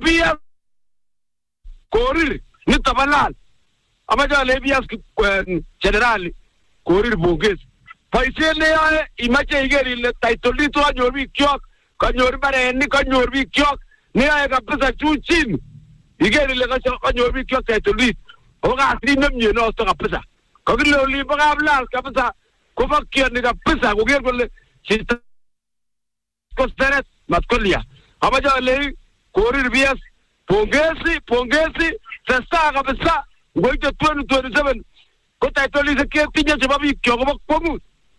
PS Korir nitabalal amaja le PS general Korir Bongesi paise ne ya imache igeri le title to anyor bi kyok kanyor bare ni kanyor bi kyok ne ya kabisa chuchin igeri le kanyor bi kyok title oga sinam ye no to kabisa kagilo li bagabla kabisa ko bakya ni kabisa ko ger gole chita kosteret matkolia amaja le Korir PS Bongesi sasa kabisa ngoite 2027 ko title se ke tinye sababu kyok ko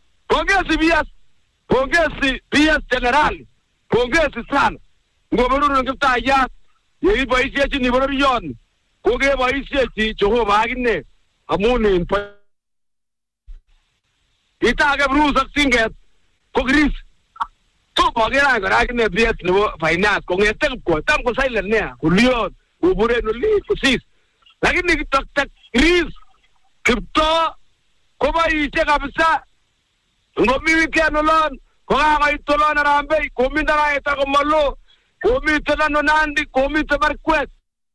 Pongezi PS general. Pongezi sana. Ngoberuru ngita ya. Yei baisi chi ni boru yon. Koge baisi chi joho bagne. Amuni ita ga bru saksinge. Kogris. To bagera ga ragne PS no finance ko ngeten ko tam ko silent ne. Kulion ubure no li kusis. Lakini tak gris. Kripto ko baisi kabisa. Ngomi kianolon ko ga itolon rambe komi dara eta ko malo komi tana nandi komi tabarkwet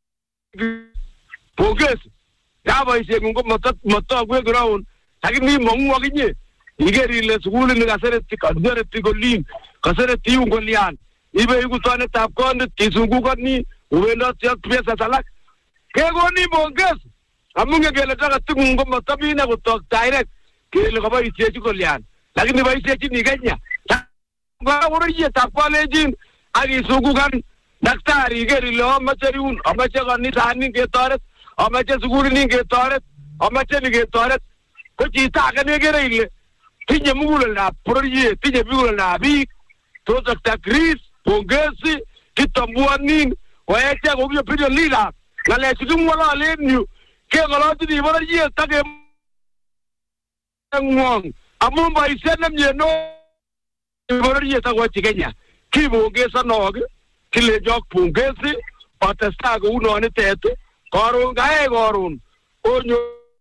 Pongezi ya ba ise ngo mata gwe ground lakini mongu wakinye igeri le skulu ni gasere tikadere tigolin kasere tiungolian ibe igutone tapkonde tisungu koni uwenda tia pesa salak kego ni Pongezi amunge gele taka tungo mata bina kutok direct kile ko ba ise tigolian lakini baisi chini Kenya ngwa woriye tapalejin agi sugugan daktari geri lo machariun amache gani thani ke toret amache suguri ni ke toret amache ni ke toret ko chita kane gere ile tinye mugul na proye tinye mugul na bi to Dr. Chris Pongezi kitambuani waeche ko yo pidio lila ngale chidum wala lenyu ke ngalo ti woriye take ngong amumba isena mnyeno iboriye tawa Kenya kibongeza noge kile jok Pongezi patestago uno ne tete korun gae korun onyo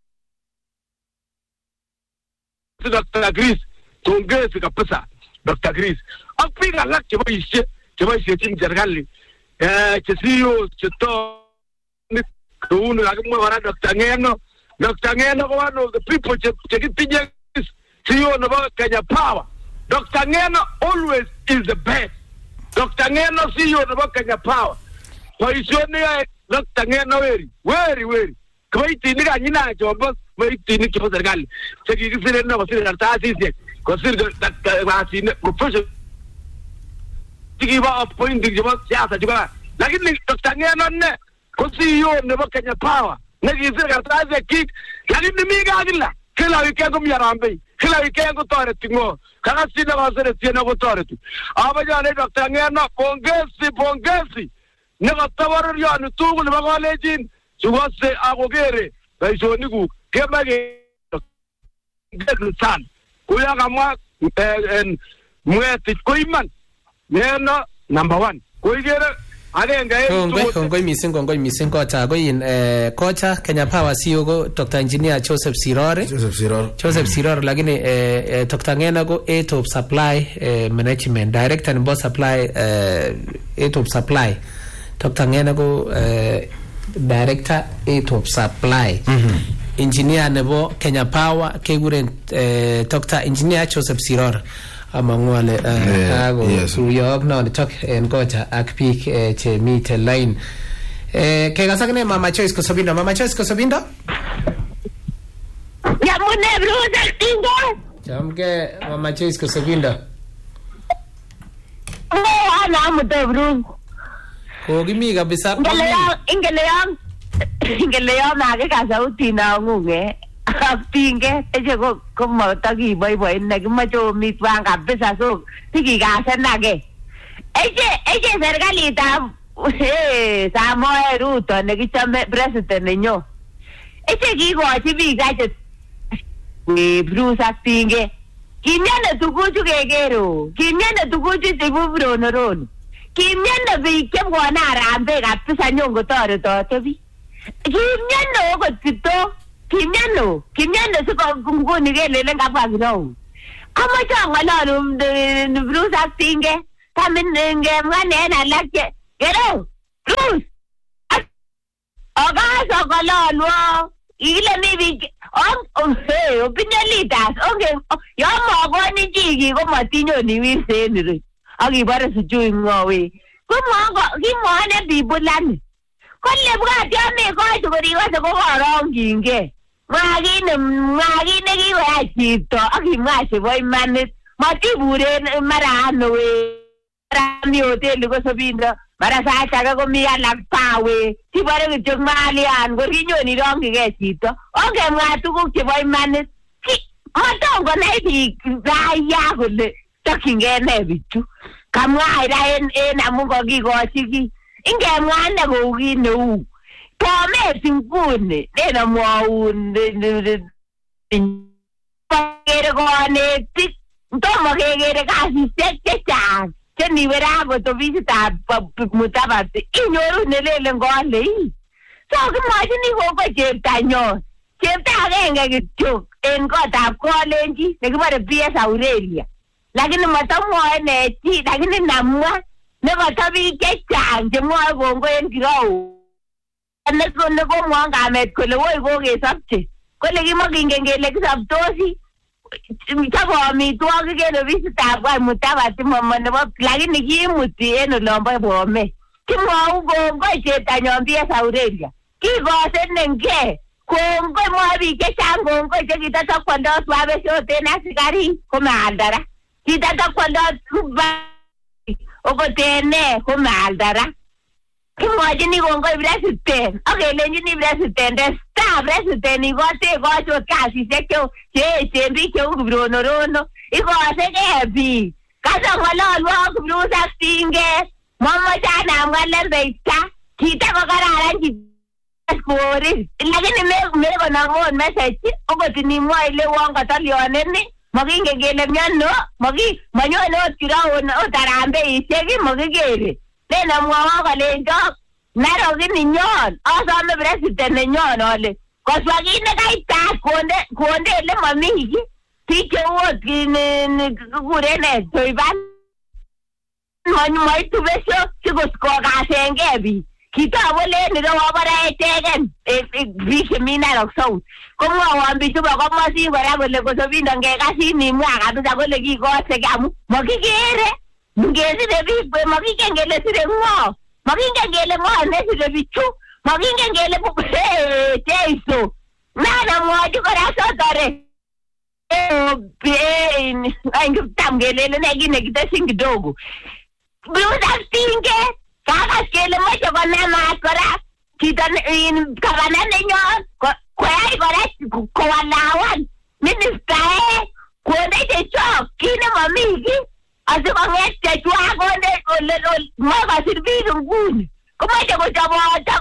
Dr. Chris Pongezi kapesa Dr. Chris apiga lak cheboishe tin jergali chesiyo cheto ni uno agmo wara Dr. Ngeno ko one of the people chekitinye CEO no Kenya Power. Dr. Ngeno always is the best. Dr. Ngeno CEO no Kenya Power. Poisoni ya Dr. Ngeno very. Kwaiti ni kanyina jobo, kwaiti ni kipo serikali. Cheki kisire na wasire taasisi, kwasire wasine profession. Chiki ba appointing jobo siasa juga. Lakini Dr. Ngeno ne ko CEO no Kenya Power. Nekisire taasisi kik, lakini miga agila. Kila weekend miyarambe. Kila weekend toreti ngo kaga sina basere tiena go toreti abajane Dr. Ngeno Pongezi ne batawaro yani tugu ne bagalejin sugose agogere baisoni ku kemage gesan kuya kama mweti koiman Ngeno number 1 koigere Kongoi mising kocha koin kocha Kenya Power CEO ko Dr. Engineer Joseph Siror lakini Dr. Ngeno ko Head of Supply Management Director nebo Supply Head of Supply Dr. Ngeno ko Director Head of Supply Engineer nebo Kenya Power kekuren Dr. Engineer Joseph Siror amangwale ago suyok no tok en kocha ak pik che mite line ke gasakne Mama Choice Kosobindo ya mune bruda tingo jamke Mama Choice Kosobindo ana mude bru ko gimi kabisa ingeleyo nage ka sauti na ngunge apinge eje ko motagi boy ne kimacho mitwang kabisa so tikikase nage eje serikali ta Samoei Ruto ne kichome president nenyo eje kikochi biik aje Bruce apinge kimyane tuguchu kekero kimyane tuguchu chebubronoron kimyane biik chebwone arambe kabisa nyongo toretote biik kimyane okot kito kimyano siko nguni kelele ngapha kino amache angalalu Bruce apinge kamin ngemwa nena lakhe kero Bruce. Oga sokololwo. Ile mibi opinion leaders. Okay. Yo mogoni chiki ko matinyoni wirsenire. Akibare sijui ngowe. Kimwone bibulani. Kole bwat yo me ko tukuriwase ko korong'inge. Mwagine kiwaya chito akimwa chebo imanit. Matiburen mara ano we. Mara mi hoteli ko sobindo. Mara sait age komi alak pawe. Tibare kityo malian ko kinyoni rong'ige chito. Ongemwa tuguk chebo imanit. Matongo nai biik raya kole tokyingei ne bichu. Kamwa ira en amu kokikochi ki. Ingemwa ane kou kit neu. Bomet inguni nena mwaun kere konetik tomo kekere kasisiek chechang cheniwe ra kot ofisitab Mudavadi inyoru nelelen kole so kimwachini kongoi cheptanyon chepto agenge kityo en kotab kolenji nekibore PS Aurelia lakini matamwoe ne chi lakini namwa nekoto biik chechang chemwoe kongoi en kirau ne ko mwang kamet kole woi kokesopche kole kimokingen kele kisoptosi chabo amitwogik en ofisitab Mudavadi mama nebo lakini kimuti en olombo Bomet kimwau kongoi cheptanyon PS Aurelia kikosenenge kongoi mwoe biik chechang kongoi chekitatokwoldos wabeshot en asikarik komaaldara kitatokwoldos okot ene komaaldara kimwachini kongoi president akelenjini president star president ikote kochot kasisiek cheechen biik cheu Kiprono ikosegei biik kasong'ololwo Kiprus ak Tinget momoche anam ng'alembeita kitakokararan korir lakini mekonamon message okot inimwa ile won katolioneni mokingen kele miono manyone ot kiraon ot arambeisiek mokikere nena mwawa kolenjo narokini nyon asome president nenyon ole koswa kit nekaitat konde ele momi ki biik cheu ot kikuren Joiban moitu besho sikoskokasengei biik kitoku len irewo kora echeken biik chemi Narok South komwowon bichu bo komosin kora kole kosobindo ngekasin imwa kabisa kole kikose amu mokikere ngesire biik mokingen kele sire ng'o mokingen kele ng'o nesire bichu mokingen kele Jeiso nana mwochi kora sotore tam kelele ne kit nekitesyin kidogo Bruce Tinget kakas kele moche konamat kora chito gavana nenyon koyai kora kowalawan ministaek konde chechok kit nemomi ki asikong'et chechwak konde moe kosir biik nguni komoche kochoboto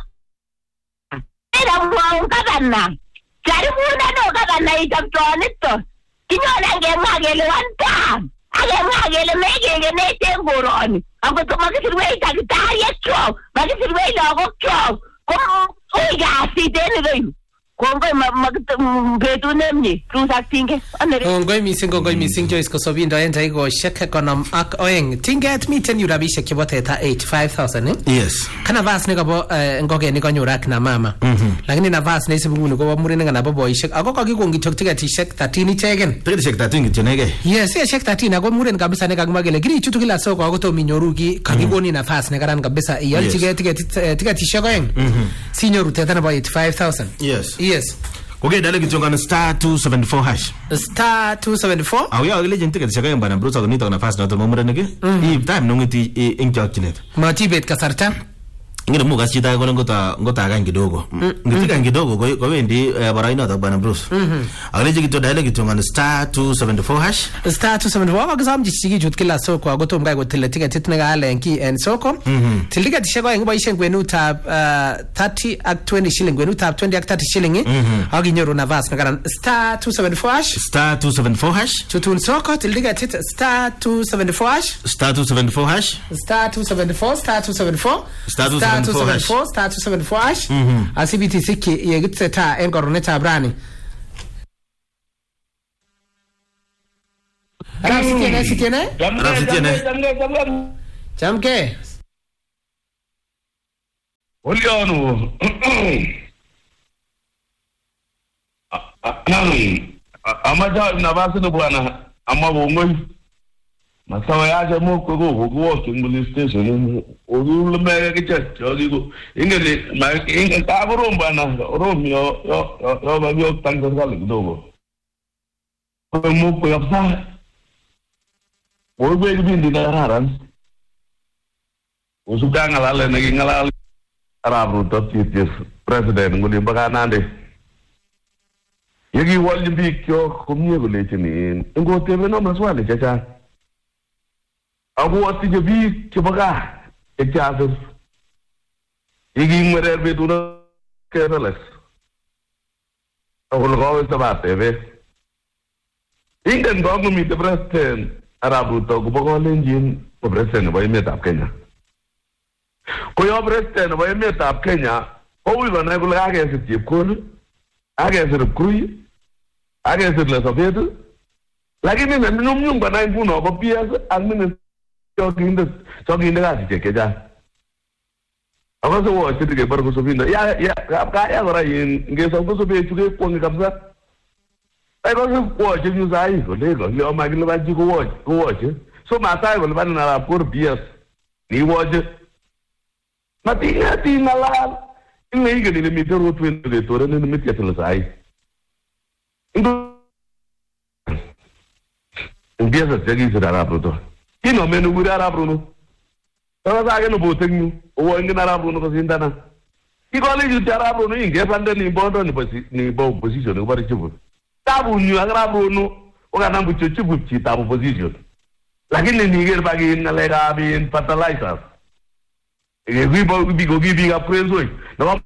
mwaun gavana jaribunan gavana ichoptonito kinyone ngemwa kele one term akemwa kele mekekenech en koroni akot makisirwech takitariekchok makisirwech lagokchok ko ui kasit en ireyu kongoi betut nemie Bruce ak Tinget kongoi missing Joyce Kosobindo en dakikoshek 52 Tinget miten yu rabisiek chebo teta 85,000 yes kana nafas nekabo ngokenik kanyor ak na mama lakini nafas neisibu nguni kobo murenik anan bo boisiek ako kakikon kityo tiketisiek 13 icheken tiketisiek 13 kityo nekei yes tiketisiek 13 ako muren kabisa nekakimwa kele kirichutu kila soko ako tomo inyoru ki kakikoni nafas nekaran kabisa ialchigei tiketisiek oeng sinyoru teta nebo 85,000 yes kokendale kityo kan star 274 hash star 274 au ya kile jinti ketisiek oeng bana Bruce akonito nafas noto murenik ip time nongiti ing chokchinet matibet kasarta ngine mukas chito age ngota kan kidogo ngitika kidogo kowendi barainoto bwana Bruce akaleje kityo dale kityo kan star 274 hash star 274 akasamji chikichut kila soko akotom kai kotile tiketit nekaaleen ki en soko til tiketisiek oeng boisien kwenutab 30 ak 20 shilling kwenutab 20 ak 30 shilling akinyoru nafas nekaran star 274 hash star 274 hash chutun soko til tiketit star 274 hash star 274 hash star 274 star 274 star 274 star 274 hash asibiti sikki yegitseta en korunetab rani Sitiene? Jamke. Oliano. Amaja nabasi no bwana amabongo. Masawa yaje mo ko walking police station. Olu mega kicha jogigo. Ingene ma inga taburo bana Romeo yo ba yo tanga sale dogo. Ko mo ko yapsa. Wo be bindi na raran. Usuka ngalale nagi ngalale Arabu totis president ngudi bakanande. Yegi walli bi kyo kumye gole tini. Ngo tebe no maswali chacha. Abu wasi je bi ke baga e chazo. Yegi ngere be duna kereles. Abu lo ta batebe. Ingen dogu mi te president Arabu to go lenjin ko president ba imeta Kenya. Ko yo president ba imeta Kenya, o wi bana ko la ga se tip ko. Aga se recrui, aga se la sobedo. Lakini na nyum bana impuno ba pias almene jogging the gas ke ja. Aba so wo tike bar ko sofinda. Ya ka ya gora yin nge so ko sobe chuke ko ngi kamsa. Ai ko ko je nyu sai ko le ko yo ma gilo ba ji ko wo je. So ma sai ko ban na por pias. Ni wo je. Mati na la Inga ni mi tero twin de tore ni mi tiatelo sai. Empieza a seguir se dará pronto. Y no me nubirá Bruno. Todo sabe no botengu o ingana Bruno ko sindana. Y ko le jutara Bruno inge pande ni bondo ni bo position ko bari chibu. Tabu ni agra Bruno o kana bu chibu chi tabu position. Lakini ni ger bagi ngalega bin fertilizer. We go give a praise. No,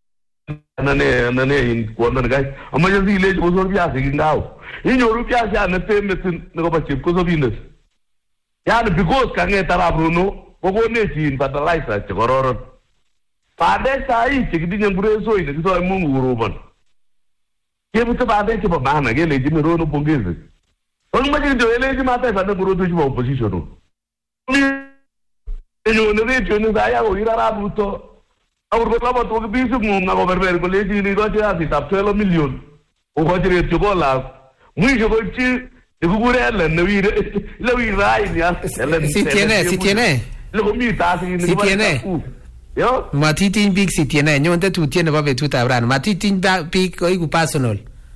in Quantan guy. A major village was on Piassing now. In your Piazza and the same no because of Venus. Yan because can get Bruno, or go in fertilizer, Choror. Father Sai, chicken and Brezo in the soil moon Roman. Give it to Bade of a man again, Jimmy Rono Pongis. Only to a matter and the Burutu opposition. In the region, I have Irabuto. Our government will be some over Bergolesi in the up 12 million. Or what is to go last? We should go to the Gurel and Louis Ryan. Sitiene. Look me passing in the Sitiene. Matitin big Sitiene, you wanted to tell about 2,000. Matitin that big or personal.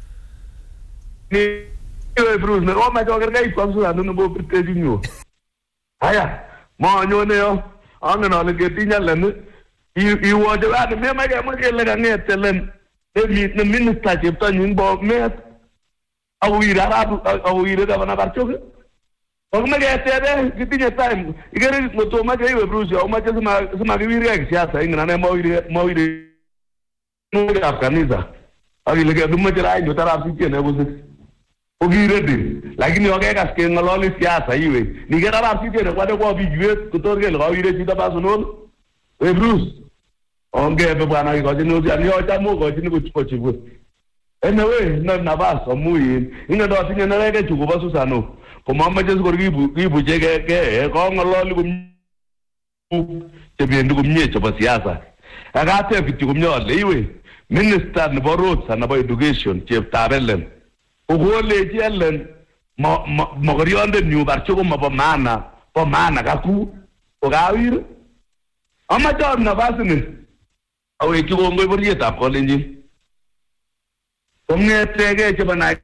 Bruce, no, my daughter comes to I don't know about pretending you. Aya. Monyo I'm gonna get in your lemon. You want to add me, my get tellen. The minister, if Tony Bob met. I will read another chocolate. I'm gonna get there, getting a time. You get it to my Bruce, how much is my reaction? Yes, I'm gonna Moide Afghaniza. I will get too much right with Arabic and I was. Ready. Like in your gas can allow it, yes, anyway. You get up to what it will be good to talk about you read the Bason. We Bruce. On gave a banana, I got in the more got in which what you would. Anyway, not Navas or Muy in a dozen and a leg to Gobasano. For Mamma just go give Jagger, gone along to be in the nature of a siasa. I got to have to come your leeway. Minister about roads and about education, Chief Tarellen. Ugole jellen mogorionde new barchugo mabomana pomana gaku ogawir amator na basini awe chugo ngoy borieta kolenji omne tege chebana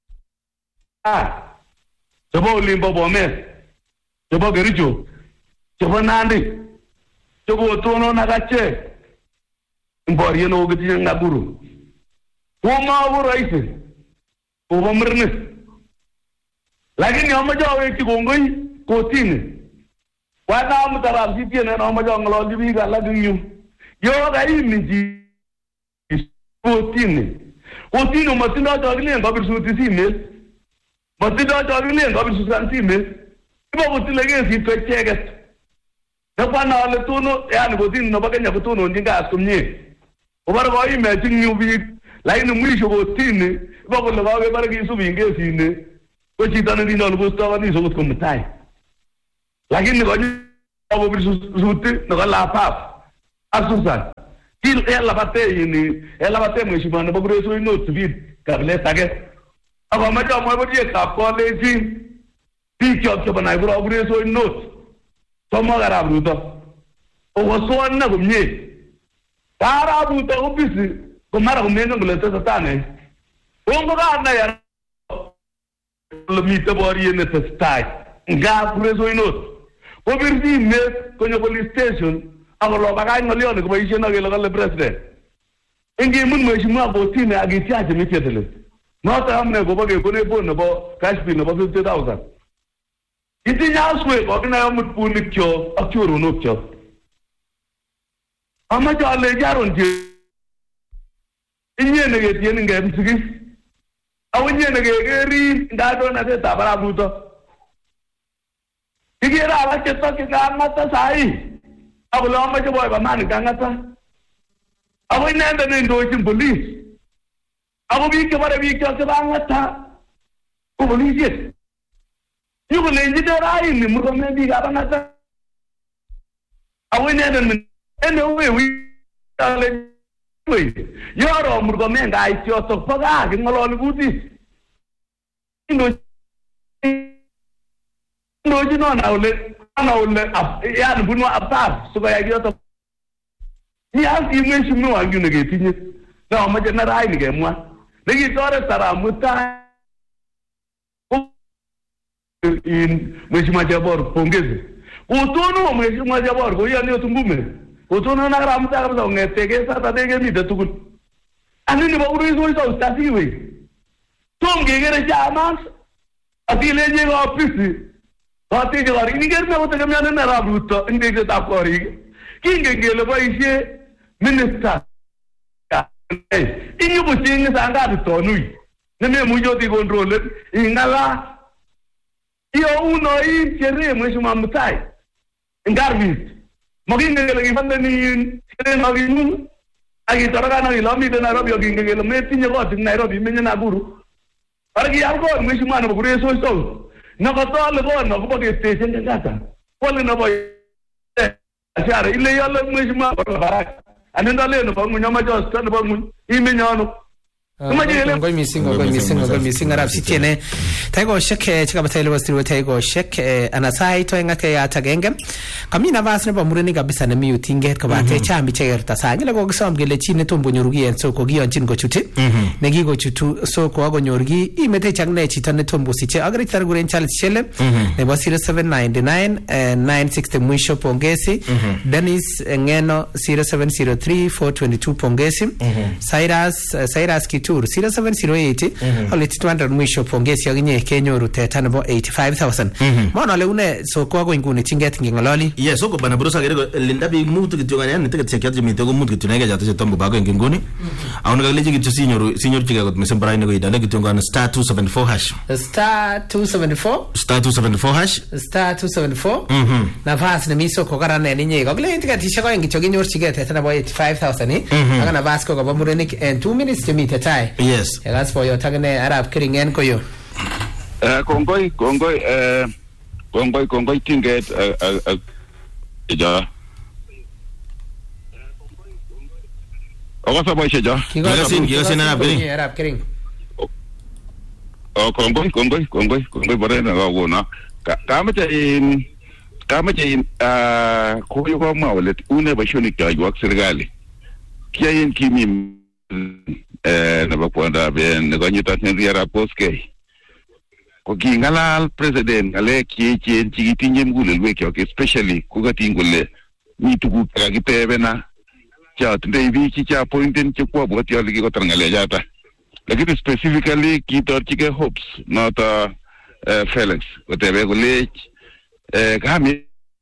chebo limbo bomes chebo gericho chebo nandi chebo tono nagache mborieno ogiti ngaburu uma uraise Over Mernes. Like in Yamaja, Chigongoi, Cotin. Why now, Mutaram City and Amajang Logica, like you? You're the image. Cotin. Cotino must not ugly and Bobby Suit is email. But did not ugly and Bobby Susan email. If I was still against it, to check it. The one hour Latuno, and within Novakanya Putuno, and Gas to me. Over what you imagine you be like the wish of Tini. Bobo la vaga para que isso vingue assim, o chitano de não gostava disso, os como tai. Lakini kwa bobo sute, no la pap. Asusan. Kil elabate mheshimiwa nebo Kuresoi North Sibit kabilet age. Ako mache amwa boryekab kolejin biik chok chebo Nakuru ak Kuresoi North. Tomo Arap Ruto. Okoswon na komye. Arap Ruto ko busy komara kumengen kole tesetai ne. Ongo kana ya mite boryet ne tesetai. Nga Kuresoi North. Kobirji met konyo police station akolo bakay ngolyon koboisien na kele kale president. Ingimun mheshimiwa Botini akitiache mitietelet. Noto amne kobo kekone bon nebo cash pin nebo 50,000. Itinye aswe kokina yomut punik kyok ak choronok kyok. Amache ale jaron je. Inye neketien ngemsigis. Aw inye nekekeri ndadonatetab Arap Ruto. Ikere alak chetokyi kang'ata sahi. Ako lo amache boy bamani kang'ata. Ako inendet neindochin police. Ako biik chebore biik chok chebang'ata ko polisiek. Nyukolenjin raini murkomen biikab ang'ata. Ako inendet enewewi ale yoro murkomen kait yotok bo gaa king'ololi kutit. Indochin ona ole yani bunu apart sikoyai yotok. Yasi mheshimiwa nyu neketinye. Na amache na raini kemwa. Nekitoret Saramuta in mheshimiwa Jabor pongezi. Utono mheshimiwa Jabor ko yani otungume. Utono na Saramuta kabisa ongeteke sasa tege mite tugul. Anini ba Kuresoi so stasiwe. Tom gegere jamas. Atilenye ko ofisi. Ati jawari ni germe ko tegemea na Arap Ruto indege takori. Kingengele boisie minister. Inyu busingi sanga tonui. Neme mujoti control ingala. Iyo uno hii chere mheshimiwa Mutai. Ngarvis. Mogingele ngifande ni chere maginu. Agitoroka na ilomi de Nairobi ogingele metinye kot Nairobi menye Nakuru. Argi algo mheshimiwa na Kuresoi so. Nakatole kono kubo ke station ngata. Pole na boy. Ashara ile yale mheshimiwa baraka. Anenda leno ba munyama just na ba mun imenyano. Ngoi missing Arap Sitiene. Taigo shek chika batele wastiri taigo shek anasai to engake ya tagenge. Kami na vas ne ba mureni kabisa ne miu tinget ka bate chambi chegerta sa. Ngile ko gsom gele chine tumbo nyorugi en so ko gion chin go chuti. Ne gi go chutu so ko go nyorgi imete changne chita ne tumbo siche agri tar guren chal chele. Ne ba 0799 960 mwisho pongesi. Dennis Ngeno 0703 422 pongesi. Cyrus Kitur 0708 ole 200 mwisho pongesi yaginye kenyoru teta nebo 85,000. Maana le une so kwa go inguni chinget ngingololi. Yes, so ko bana burusa gerego linda bi mutu kityo ngani ne teke tsekya jimi to mutu kityo nege jata tombo bago nginguni. Awon ga leji kityo sinyoru chiga got mesem braine go idane kityo ngana star 274 hash. Star 274. Na vas ne miso ko garane ni nyego gle intika tisha ko ngityo ginyor chiga teta nebo 85,000 aga na vas ko ba murenik and 2 minutes to meet a tie. Yes. That's for your tagene Arab kiringen ko yo. Kongoi tinget ja. Awasa boy ja. Kigasin Arab kiring. Kongoi bare na wona. Kamache in ko yo ko mawlet une ba shoni ka yo serikali. Kiyen kimi na bakwanda ben negonyita tenriera poske ko gingalal president ale kichen chigitinye mgule lweke okay especially kugatingule ni tugu kagitebena cha tinde biki cha pointen chekwa boti aligi ko tangale jata lakini specifically kitorchike hopes not Felix whatever gole kami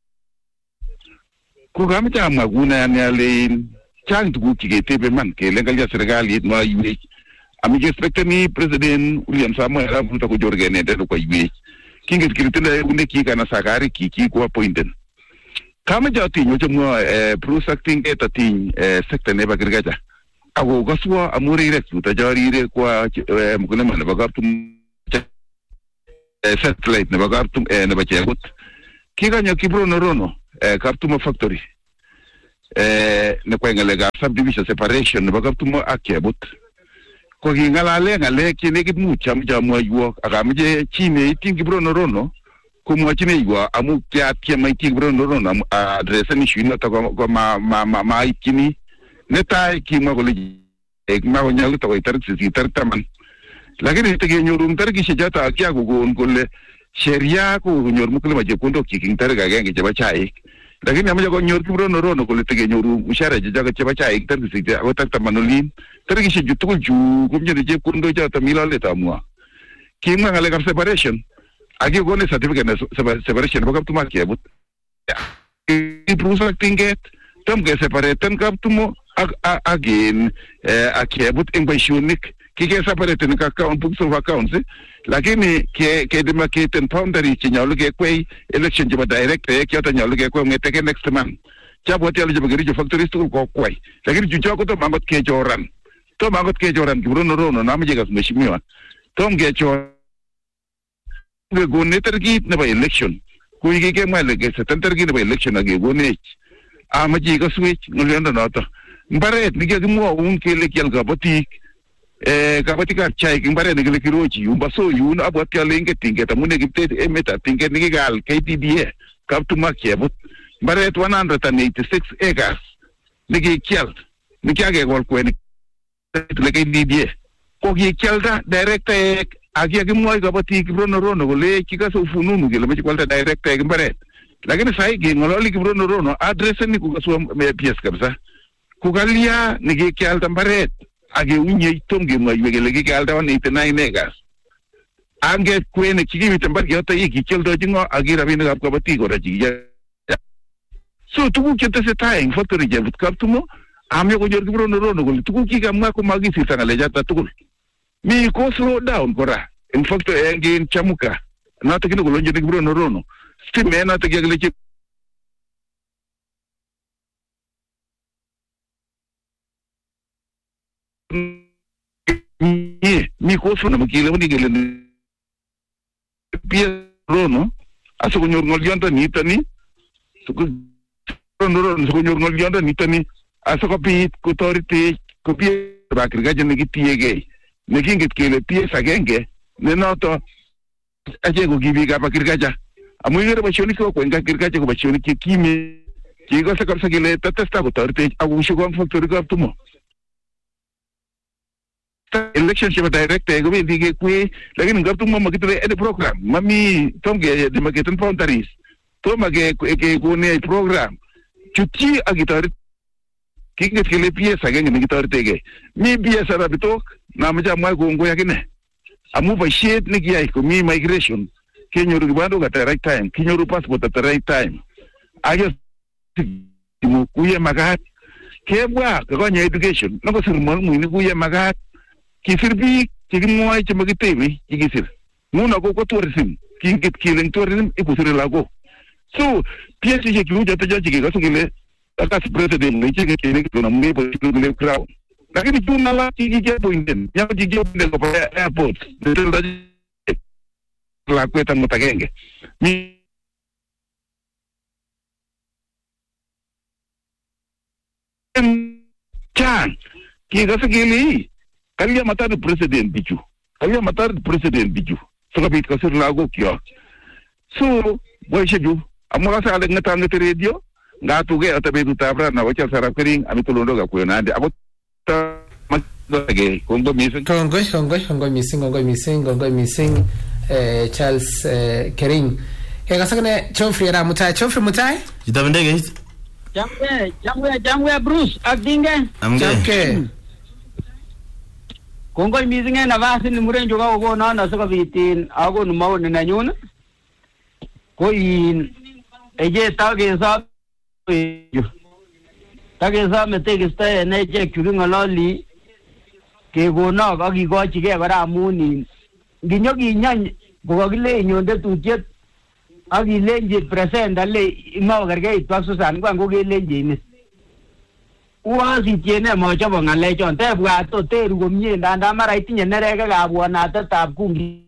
kugamita maguna ni ale chang tugu kigetebe man ke lengal ya serikali no aywe ami expect ni president William Samoei Arap Ruto ko jorgene de ko aywe kinget kiritenda une ki kana sakari ki ko appointed kama jati nyo mo prosecting etating sector ne bagirgaja ago gaswa amuri recruit jarire kwa mukune man bagartum satellite ne bagartum ne bachegut ki ganyo kibro no rono Kartuma factory ne kwa ngaleka subdivision separation nebo Kaptumo ak Chebut ko kingalale ngalek chenekit mut chamwaiwo akamje chine itin Kiprono Rono kumwachine iwa amu kiatiem itin Kiprono Rono addressen issue noto ko ma ikini netai kimwa kole ma nyalu to tarik taman lakini tegenyoru tarikishe jata akia kokon kole sheria ko nyor mkulima chepkondok chiking tarik agenge chebo chaik lakini amaje konyor Kiprono Rono kole tegenyoru mshahara jaga chebo chaik tarik ako tarik tamanolin tarikishe jutugul ju kumje chepkondok jata milale tamwa kimwa ngalek separation agi kone certificate separation bo Kaptumo Chebut iprusa tinget tom ke separate Kaptumo again Chebut ing boisionik kike separate in account books of accounts lakini ke demarcated boundary chinyalu ke kwei election jiba direct kyota nyalu ke kwei ngeteke next month chabo tialo jiba gerijo factories to ko kwei lakini jujo ko to mangot ke joran Kiprono Rono namje gas mheshimiwa tom ke joran ge gone targit na election kuige ke male ke targit na election age gone amaji ko switch ngolendo noto mbaret nige gimo un kele kyal gabatik kabatika chai kimbare nige kirochi umbaso yun abot kyale inge tinge tamune gipte emeta tinge nige gal KTDA Kaptumo Chebut mbaret 186 acres nige kyal nige age gol kwen le KTDA ko gi kyalda direct agia gimoy gabatik Kiprono Rono gole kikaso fununu gele mechi kwalta direct mbaret lakini sai ge ngololi Kiprono Rono address ni kugaswa PS kabisa kugalia nige kyalda mbaret age unye itonge mwayegele ge kyalda 189 acres ange kwene chigimite mbarki hota yiki kyaldo jingo agira bine gap gabatik ora jiya so tugu kitese taing factory je Kaptumo amyo ko jor Kiprono Rono gole tugu kigamwa ko magisi tangale jata tugul mi ko slow down kora in fact engin chamuka na to kino golonje Kiprono Rono stime na to gegle chi mi ko so na mukile woni gele pie Rono aso ko nyor ngol yonta ni tani to ko Rono so ko nyor ngol yonta ni tani aso ko pi ko torite ko pie ba kirgaje ni gitiege nekingit kele pies agenge nenoto aje ko gibi ka pakirgaja amuyere bashoni ko kwenga kirgaja ko bashoni ke kimi kigo sa kapsa kele tatasta ko torte agusho ko factory Kaptumo election shiba direct go be dige kwe lakini Kaptumo magitre ede program mami tomge de magetan boundaries to mage ke ko ne program chuti agitar kingit kele pies agenge ni gitortege mi pies arabitok na maja mwa gongo yakine amu ba shit ni giai ko mi migration kenyoru gibando at the right time kenyoru passport at the right time ayo mu kuye magat kebwa ko nya education no ko sir mo mu ni kuye magat kisirbi kigmoy che magitewi kigisir muna ko tourism kingit kilen tourism ikusire lago so pies je kilu jata jaji ga so gele akas president ni che kene ko na me bo le crowd lakini tuna la kige boinden ya kige boinden ko airport de la kweta mutagenge mi chan kiga sagili kaliya matar president biju so kapit ka sir lago kyo so boy sheju amwa sa ale ngata ngata radio ngatuge atabe tutabra na wacha sarap kering ami tulondo ga kuyo nande ako magage kongo missing Charles Kering kasakane Chofri ra mutai jitabendege jamwe Bruce akdinge amge kongo missing na vasi ni murenjo ga go na saka bitin ago no mawo na nyuna ko in eje tage sa Takesa metekista ne je kuringa loli ke gona ga gi go chige bara muni ginyo gi nyan go gile nyonde tujet agi lenje present ale ima garge itwaso san go ge lenje ni uasi tiene mo chabo ngale chon te bwa to te ru go mye ndanda mara itinye nerega ga bwana ta tab kungi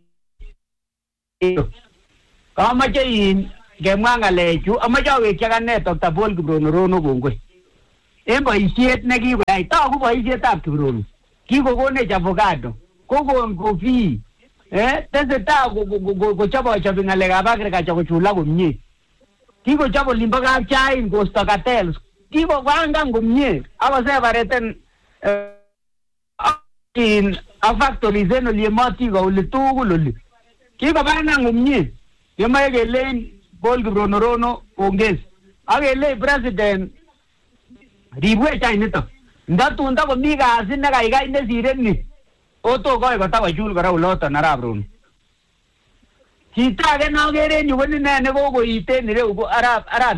kama je in gemanga lechu amaja we chaga ne Dr. Paul Kiprono Rono gongwe en boisiet nekikoyai toku boisietab Kiprono kikokonech avocado kokon kofi tesetai kochobochobi ng'alekab agriculture kochulak komie kikochob olimbo kapchain kosto cartels kikopangan komie akosepareten a factories en oliemoti kouli tugul oli kikopangan komie yemoe kelein Paul Kiprono Rono pongezi akelein president ribwech ainito ndatun takomi kasi nekaikai nesire ni otokoi kotakochul kora oloton arap Rono chito age nokere en yu ko nine nekokoiten ireu ko arap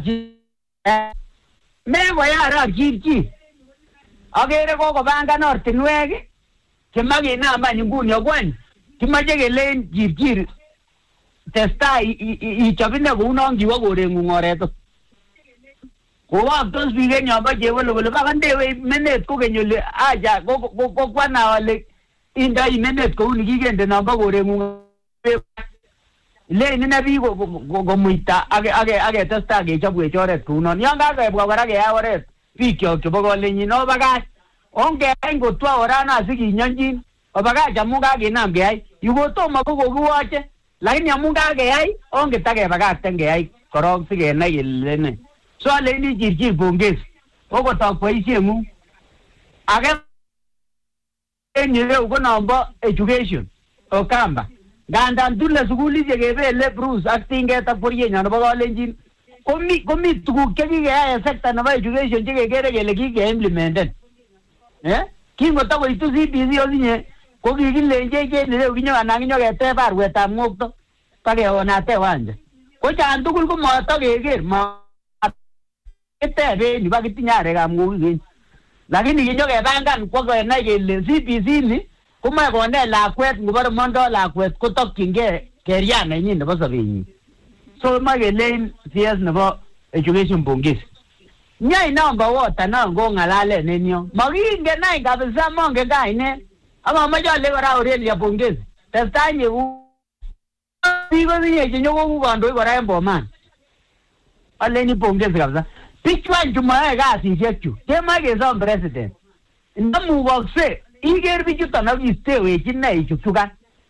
mekoya arap Chirchir akere kokopangan ortinwek chemakinam any nguni akwany kimoche kelein Chirchir testai ichop ine kounon kiwo koreng'ung oret kowoktos biik en yombo chebole kole bakandewe menet kokeny ole acha kokwana ole indoi menet kouni kikende nombo koreng'ung lein ine biik komuita aketestai kechopwech oret kounon yon kakebwa kora keyai oret bikyok chebo kolenjin obakach ongeyai ngotwa orana sikinyonjin obakach amu kakinam keyai yukotomo ko kokiwoche lakini amu kakeyai onget akebakakten keyai korok sikenai kele ne so aleini Chirchir pongezi okotok boisieng'ung age en ireu ko nombo education Okamba ngandan tule sukulishek kebele Bruce ak tinget ak boryenyon nebo Kalenjin komi tuguk chekikeyai en sekta nebo education chekekere kele kikeimplementen kingotakoitu CBC osinye ko kikilenjech en ireu kinyokanan kinyoketeb arwetab ng'okto pakewonate wanja ko chan tugul komotokeker kiteben yu bakitinye arekab ng'okik lakini kinyokepangan kwa kenai kele CBC ni komoe konet lakwet ngobore mondo lakwet kotokyingei keria nenyin nebo sobenyin so moe kelein CS nebo education pongezi nyai namba wota non kong'alalen en yon makingen any kabisa mongen kainet amamoche ale kora Aurelia pongezi testai nyeu biik kotinye chenyokoku kandoik kora en Bomet aleni pongezi kabisa bichwan chumoyoe kasisiek chu kemoe kesom president ndamukokse iker bichuton akistewech ine ichukchukan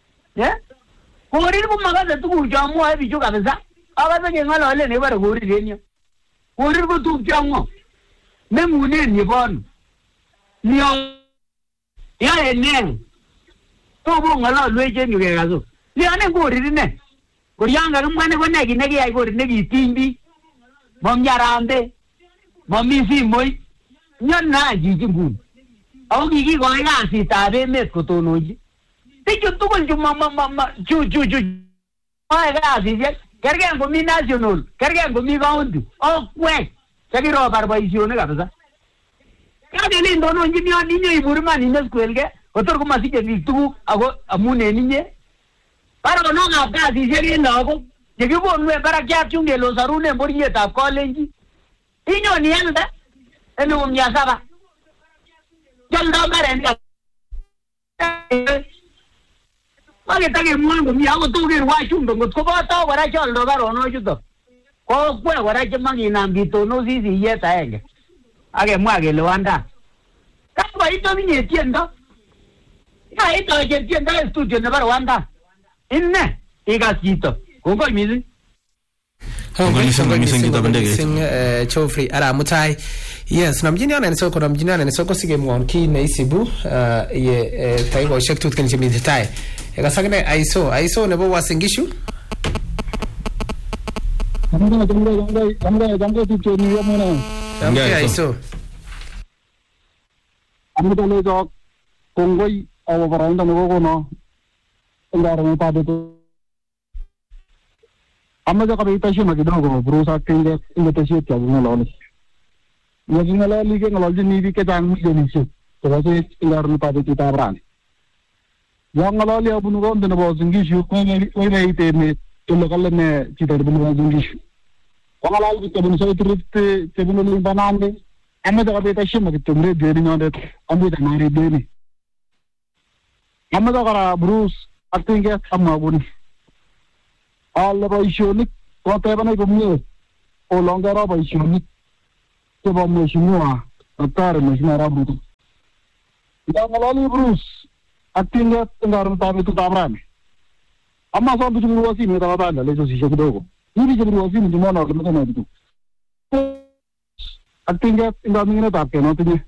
korir komakase tuguk chomwoe bichu kabisa akase keng'ololen ebore korir en yo korir ko tuguk chomwo meng'unen yebono lion yae ne tobo ng'ololwech en yu kekasu lionen korir ine koryon kakimwa ne konai kit nekiyai korir nekitiny biik momi arambe momi simoit nyon na chichi nguni ako kikikoi kasitab emet kotononchi bichu tugul chu moe kasisiek kergei komi national kergei komi county okwek chekirobar boisionik kabisa kakelen tononjin yon inyo ibur iman ineskwelgei kotor komasiche biik tuguk ako amun en inye baronokab kasisiek en lagok chekibonu en barakiat chun kele osarunen boryetab Kalenjin inyon ialde en mia saba kioldo mbarenik maketakemwoe komie akot toker wachumbe ngot koboto kora cheoldo baronochuton kokwek kora chemakinam kitonosi siyet aenge akemwa kele wanda kakoit ominye tiendo kaitoche tiendo en studio nebo Rwanda inne ikas chito kongoi mising Geoffrey Aramutai yes namjini ananisoko konamjini ananisoko sigemwon ki neisibu ye taiboshek tutken chemite tai ekasakne aiso nebo Uasin Gishu Jamgo tuteni yamuna aiso amutale jo kongoi awo baranda nebo kono ngaro pabeto amaja kabita shima kidogo Bruce Kinge ingeteshia ya ngolole ngolole ke ngolole ni bi ke jang mi ni se to ba se ngaro pabeto tabran ya ngolole abunu ko ndene bo Zingishu ko ne ite me to lokale ne chita bunu Zingishu ngolole bi ke bunu so trip te bunu ni banande amaja kabita shima kitumre deni nyonde ambuta mari deni amaja kara Bruce Kinge amabuni all boisionik kotebana komie olongero boisionik chebo mheshimiwa Daktari Mheshimiwa Arap Ruto. Ngalali Bruce atinga ngaron tabe tu tabrani. Amma sababu tumruwasi mtabanda lezo sisha kidogo. Hivi tumruwasi mtumona wakimtana kitu. Atinga ngamingine tapke no tinye.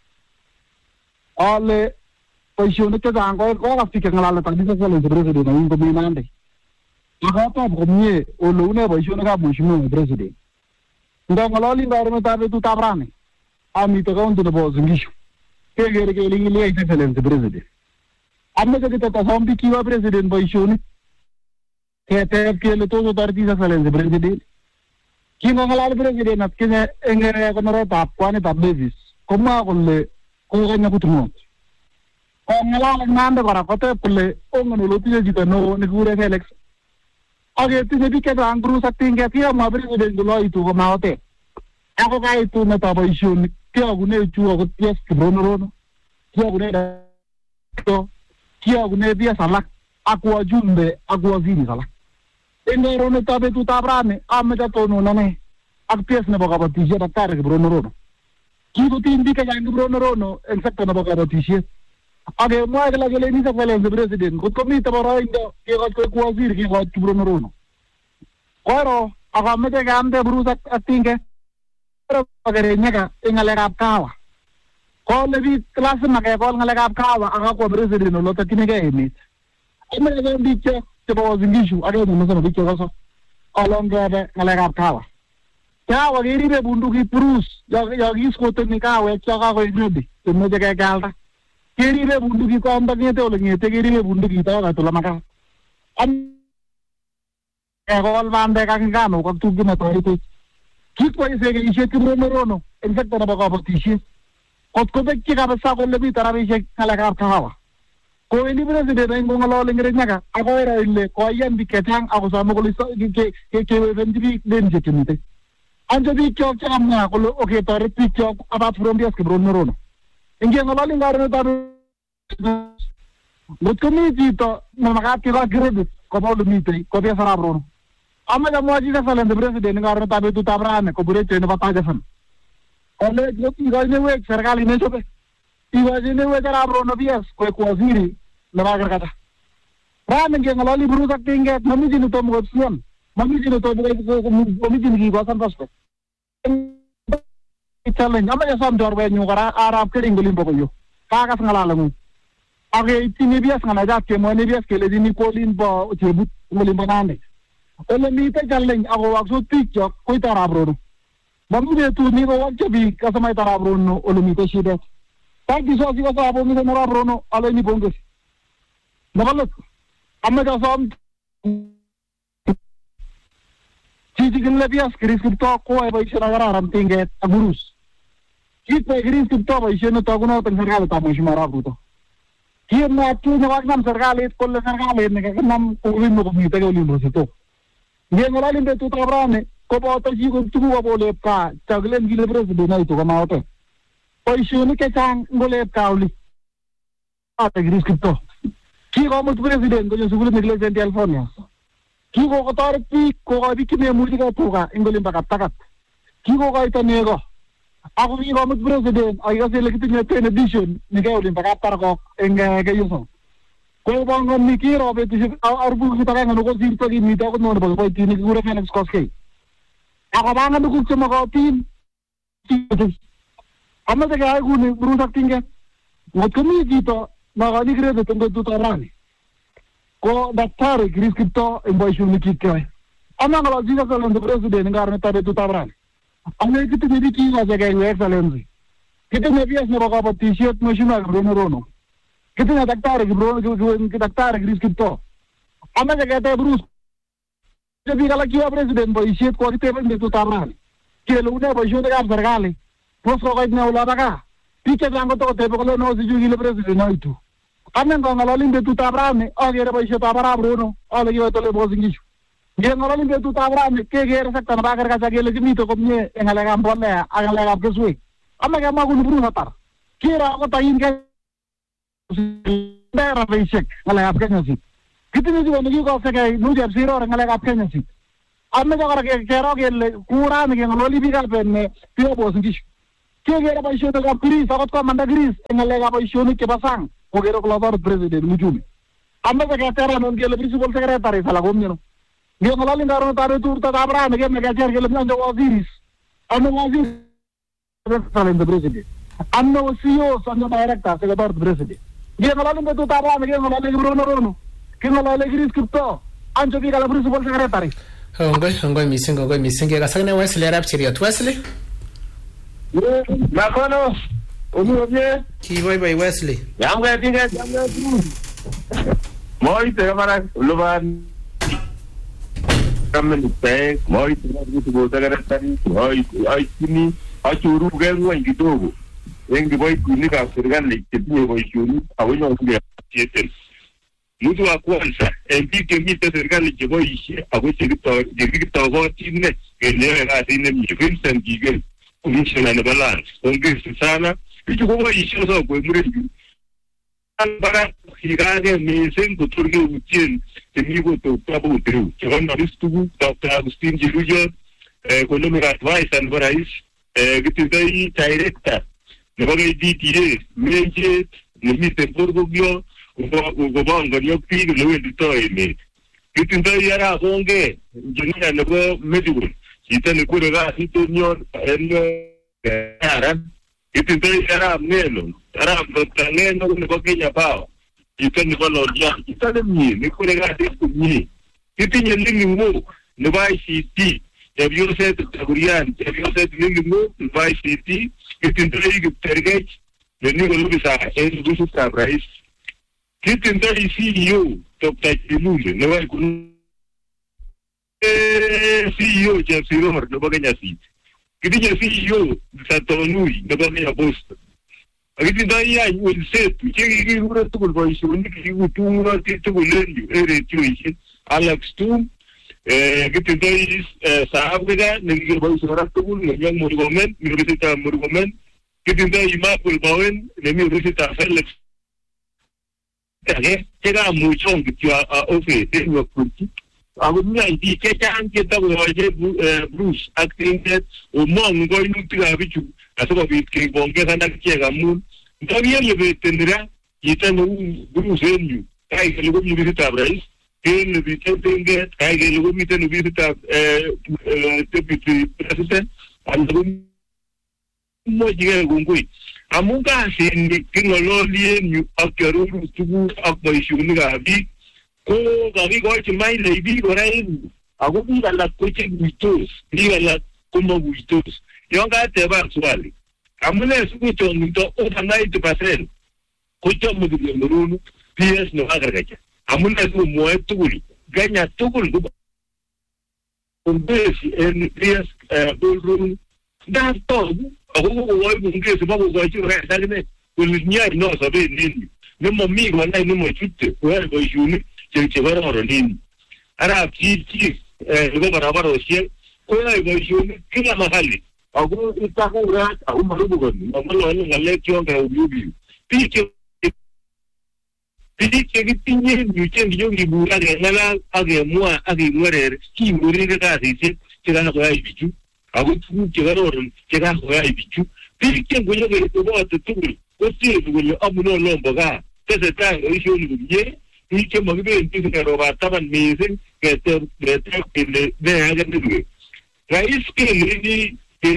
Ale paishone ke zango ko afike ngalala tadisa sale president na ingo minande. Agapa bomye olune paishone ka Mheshimiwa president. Ngalali ngaron tabe tu tabrani. Ami to kauntu na boss ngishu. Kegere ke lingi excellence president. Amma ke ta sambi kiwa president paishone. Kete ke le to tarti excellence president. Kinga ngalali president at kine engere ko noro tap kwani tap basis. Kuma kolle ko ganya kutumo. Ko ngalali nande bara kote kolle ongono lotiye jita no ne gure Felix. Age tine bike da angru satinga tia ma president lo itu ko maote. Ako ka itu na paishone. Kia gune chuo ko ties kibrono. Kia gune da to. Kia gune dia salak. Aku ajumbe, aku azini salak. Engero ne tabe tu tabrane, ameta tono nane. Ak pies ne baka batisia da kare kibrono rono. Kiko tindi ka yang kibrono rono, exacto na baka batisia. Age mo agla gele ni sa fele president. Ko komita bara indo ke ko ku azir ke ko kibrono rono. Koro aga mete ga amde brusa atinge. Agare nyaka ingalekap kawa ko lebi class na kay ko ngalekap kawa aga ko president lo ta tinige emit ime ga biche te bo zingishu aga mo sa biche ko along ga ngalekap kawa giri be bunduki prus ya gis ko te ni kawa cha ga ko ibi te mo ga galta giri be bunduki ko amba ni te o le te giri be bunduki ta ga to la maka am ko bande ka ngano ko tu gina to ito kit ko isege ishe kibrono rono exacto na baka patishe kot ko bekki ka basa ko lebi tarabi ishe kala ka kawa ko ini president ay ngolo lengere nyaka ako era ille ko yan biketang ako sa mo ko ke vendri den jetimite anje bi ko cham na ko okay tare picho aba from bias kibrono rono inge ngolo lengare ta mut ko mi dito na makati ka credit ko mo lumite ko biasa rabrono amma da moji da salen de president ngar ta be tu tabrane ko bure chene bata jasan ole jo ki gajne we sarkali ne chobe i gajne we tara bro no bias ko waziri na bagar kata ran nge ngalali buru saktinge mami jinu to mo suan mami jinu to ko mami jinu ki basan pasto challenge amma ja sam dor we nyu gara arab ke ingoli boko yo ka ngalala mu age tini bias ngana ja ke mo ne bias ke le dini polin bo chebut ngoli banane ole mite challenge ako wakso tikyo ko tarabro bamu de tu ni ko wakche bi kasama tarabro no ole mite shide tagi so si ko abo mi no rabro no ale ni bongo nabalot amma ka som tiji ginle bias kris to ko e bai shara ram tinge agurus kit pe kris to bai sheno to kuno tan sargal ta mo shimara bruto kien na tu na wagnam sargal it kolle sargal ne ka nam ko rin no mi te ko limbo to ngolali be tu tabrane ko ba to ji ko tu ko bole ka taglen gile president na ito kama oto paishuni ke sang ngole kauli ate gris kito ki ko mo president ko jo sugule nigle sen California ki ko tar pi ko abi kime multi ka toga ngole bakat takat ki ko ita nego ako ki ko mo president ay kasi lekiti ni ten edition ni ka ulim bakat tar ko ke yuso ko bango mikiro be tu arbu kita kan no ko sirto gi mita ko no ba ko tini gura Felix Koskei ako bango du ko mo ko tin amma de ga ku ni bru saktinge mo ko mi dito na ga ni credo tengo tu tarani ko daktari griskripto in boy shuni kikke amma ga jiga ko ndo president ngar ne tabe tu tarani amma kitu ni ki ga ga excellence kitu ne bias ne ba ko t-shirt mo shuna Bruno Rono kitu na daktari daktari griskripto amma ga ta Bruce jadi kalau kia presiden boy shit ko te ben tu tarani ke lu ne boy shuni ga sargali pos ko ne ula baka pike dango to te ko no si jugi le president no itu amen ko ngalolin de tu tabrane o gere boy shit tabara Bruno o le yo to le bozingi ye ngalolin de tu tabrane ke gere sakta na bakar ka gele mi to ko nye ngale ga bolle agale ga kesui amma ga ma ko Bruno tar kira ko tayin ke dera basic ngale ga kenasi kitini di woni ko se ke nu jab siro ngale ga kenasi amma ga ke kero gele kura ne ngololi bi ga penne pio bozingi kegere boisionikab Greece akot komanda Greece eng ng'alekab boisionik chebo sang kokere kole toret president Muchumi. Ameche keteran kele principal secretary sala komyeno. Ngeng'ololin karon taret urtatab rani keme kecher kele mnyonjo waziris. Ano waziri the president. Ano CEOs ano directors seketoret president. Ngeng'ololin betutab rani keng'ololin Rono. Keng'ololin Greece Kiptoo. Anjo biik ala principal secretary. Kongoi mising kekasakne Wesley arap Cheriot. Wesley? Makono. Oye. Kiboiboi Wesley. Yamge. Moite kamara luban. Kamen pek, moite kitu secretary, kini achuru gengwa kidogo. Wengi boy kunika serikali kitie boyuni awonyo kulia tietel. Mtu wa kwanza MP kemite serikali kiboishi akweche gotine eneo kazi ne Vincent Gigel commissioner na balance. Ongezi sana. Hicho kwa isho so kwa mrefu. Para higage mesen kuturge uchin temigo to tabu utru. Chakona ristugu Dr. Agustin Jirujo economic advice and barais gitidai director. Nebage DTA menje nemite borgogyo ubongo nyopi lwendi toime. Gitidai ara bonge jenia nebo medical. Itane kurega hitonyor aran itindoi arab neno arab Dr. Neno nebo Kenya Power itani balodia itane mie nikurega mie itinye lingu nebo ICT yabiyose tagurian yabiyose lingu nebo ICT itindoi gitergech nenigo lubisa endusu tabrais itindoi CEO Dr. Chilule nebo CEO Jefferson nebo Kenya City. Kitinye CEO Satonui nebo Kenya Post. Akitindoi any Wilsetu chekikikure tugul boisionik kikutungot tugul lenyu eretioishek Alex Tum kitindoi Saabga nekikeboisie kora tugul nemi Murkomen University of Murkomen kitindoi Emmanuel Bowen nemi University of Felix chekamuchon kityo office en kurti. Ako muna hindi kechang kita kuwaje Bruce acting that umong koinutik ab bichu asikobit kebongeza nakichek amun ndabiyele betendera yitano Bruce enyu kai kele ko minister rais ken bitende kai kele ko miten minister deputy president ando mo jige gungui amun ka sin kingololien akyaru tugu akboisionik ab biik ko kakikochi maile biik kora en ako biik alak kocheguitos biik alak komaguitos yon kateba swali amune sikuchongito over 90% kochomu kilemurunu PS no agargacha amune sikumwoe tugul Kenya tugul kumbesi en PS ballroom ndastogu ako kokowoi bungesi bakokochi resakine kolinyai no sobet nini nemomi konai nemochute koyoe boisionik chekororon arab chief nebo barabarosiek koyoe boisionik kila mahali ako itakurat ako marubukoni mamolole ng'alek chon kaubiubiu biik chekitinye nyuchen kinyokibur akeng'alal akemwa akeng'werer kimurire kasisiek chekakoyai bichu ako tuguk chekororon chekakoyai bichu biik chengonyokobote tugul koseru kole amune olombo gaa tesetai boisionik komie biik chemakibendi kerobat taban mising keteb kele ne age nirue rais keleni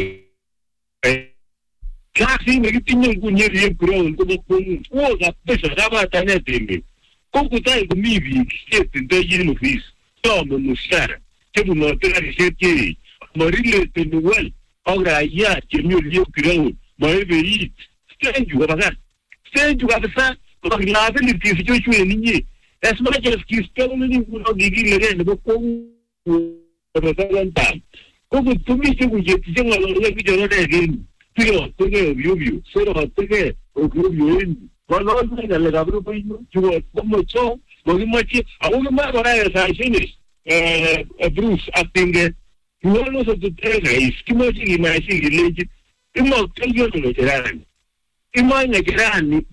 kasi nekitinye nguni rien ground kobo kongu wo kabisa kabatanet emet kokutai komi biik chetindoi en office some mushara chebunote karisiek cheech marileteni wel ak raia chemi oliep ground maibe it stenju kabisa kokilabelit kisichochu en inye as much as kispeluni nguno kikilege nebo kongu representant koku tumishe kujetiche ng'olole kichororeken Pero tengo obvio, solo tengo obvio en cuando venga le abro pues yo como yo lo que aún más para esas acciones Bruce acting no lo sé es que me sigue más sigue ley y no tengo lo que era y mañana que era ni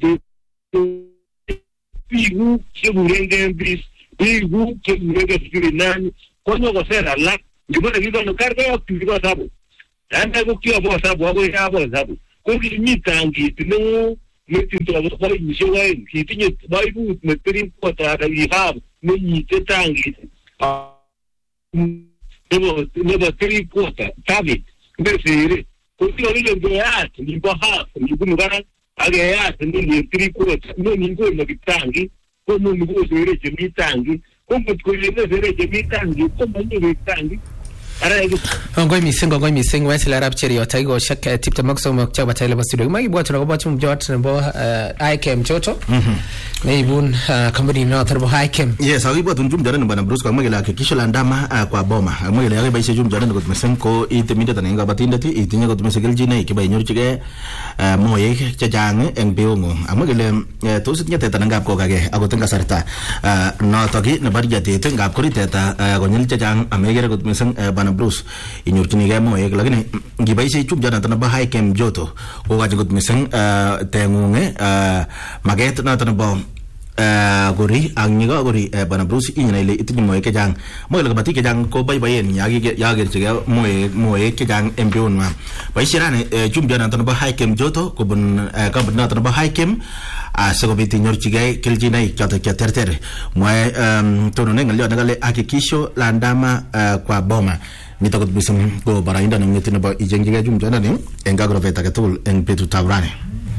pigu que burende en bis pigu que burende figurinani cuando va a ser la yo me digo no carga actividad sabo anda ko kio bo sabu ko ya bo sabu ko kimi tangit neo netindo boishek oeng kitinye baibut ne 3/4 ak ihab nenyite tangit nebo 3/4 tabit nesire kotiyo ngeyat nibo half nibunu barak ageyat ni 3/4 ni ngono kitangi kono ngo sire chemi tangi komut ko yene sire chemi tangi komanyo tangi Ngoi mising Wesley Arap Cheruiyot taikoshek tiptem ak somok chebo Taylor Studio. Makibwatun akobo chumjot nebo ICAM choto. Neibun company noto nebo ICAM. Yes, akibwatun chumjot nebo na Bruce kamwe kele hakikisho la ndama kwa boma. Kamwe kele yakibaishe chumjot nebo mising ko itemindet anan kabatindet itinye kot mising keljinoik chebo inyorchigei moek chechang eng beongo. Amwe kele tos itinye teta ngap kokage akot eng kasarta noto ki nebo riatet ngap kori teta konyil chechang amekere kot mising Bruce inyorchinigei moek lakini ngiboishe chumjot noto nebo ICAM joto kokachi kot mising tengunge maget noto nebo gori ang niga gori bana Bruce inyana ile itinye moek chechang moek kabatik chechang ko boiboyen yagerchigei moek chechang eng beonwa boishe rani chumjot noto nebo ICAM joto kobun company noto nebo ICAM asikobit inyorchigei keljinoik chotok cheterter mwae tonone ng'oliot nekale hakikisho la ndama kwa boma nitok kot mising ko baraindo neng'eti nebo ichengjigei chumjondoni eng kakorobet age tugul eng betutab rani.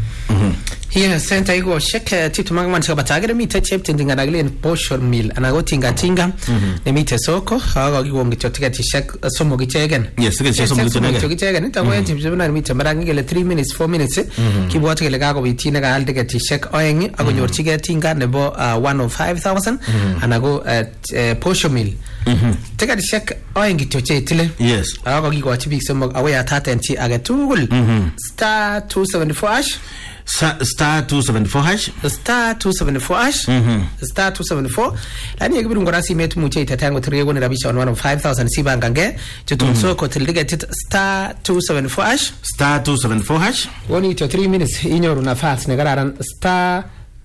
Yes, senta iko shek titu mangman chaka batagere mite chepte ndingana gile portion meal anago tinga ne mite soko hawa kiwongi chotika tishek somo gichegen. Yes, tiga somo gichegen nita kwa yenti mzibuna mite marangi gile 3 minutes 4 minutes kibuwati gile kako bitine ka halde tishek oyengi ako nyorchige tinga nebo 105,000 anago portion meal. Teka tishek oyengi choche itile. Yes. Hawa kiko wachibik somo awe atata nchi agetugul star 274 hash star 274 hash star 274 hash star 274 lani yekibiru ngorasi metu muche itatango triego ni rabisha 105,000 sibangange chutunso kotildige tit star 274 hash star 274 hash woni ito 3 minutes inyoru nafas negararan star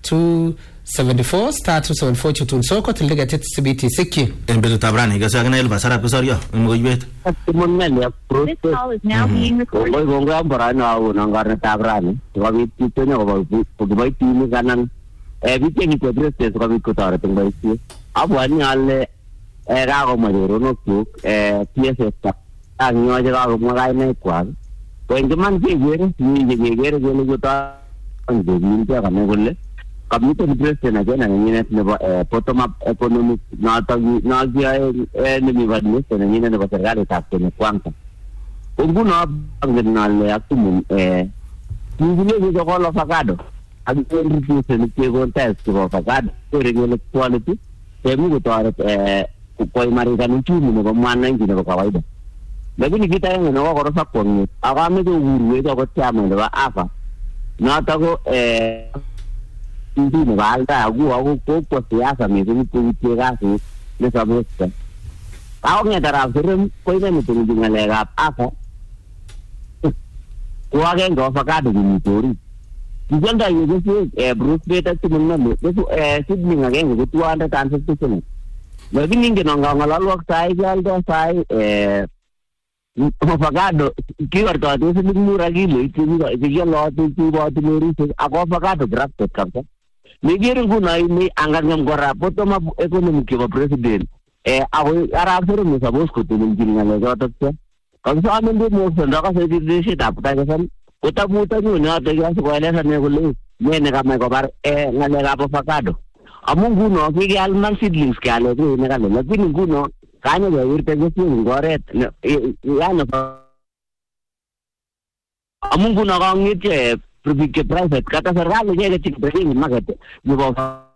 274 star 274 chutunso kotildige tit sibiti sikki embedu tabrani gasa gana elba sarap kusario ngoyet This call is now being recorded. Boy gonga barana au nangar tabrani kami titenya ko boy tini kanan biteni ko dresse ko kami ko tare tengbai si abwani alle ra ko majoro no ku PSS ta anyo ja ko magai nei kwa ko ingeman ke gere ni gere ko ta ande ni ta kana golle kami to dresse na jana ni nebo bottom up economic na dia ni vadni se ni ne ba serikali ta kwenye kwanza unguna nale akumun ni ko lo avocado abi reduce ni ko test ko avocado ko regular quality temu ko tare ko mari kan chumi ne ko mana ngi ne ko kawaida lakini kita yang no ko rosa ko ni agame ko urwe ko chama ne ba afa na ta ko ndi ne ba alta agu ko siasa me ko tira si ne sabusta ako nga taraf sirim ko ina mo tungdingan legap afa kuwagen go avocado ni tori kijanda yugo si Bruce beta tumunna mo Sydney ngagen go 250%. Lakini ninge nangangalaluak sai jalda sai avocado kiwar to ate sin mura gilo itini lo tu bo tinori ako avocado grafted kapsa nigir guna ini angangam gora potoma economic ke president ako arab sir mo sabos ko tulung gilingan legotot kalau soal ini mau sendiri saya di sini dapat aja kan, kita muter ni ada yang sekolah sana gulu, ni nak main kabar ngalah apa avocado. Amun guno, kiki alman seedlings kaya tu ni kan, tapi guno, kanya dia urut aja sih ngoret, ya napa. Amun guno kau ni je pergi private, kata serkali je kecil pergi ni mak itu, juga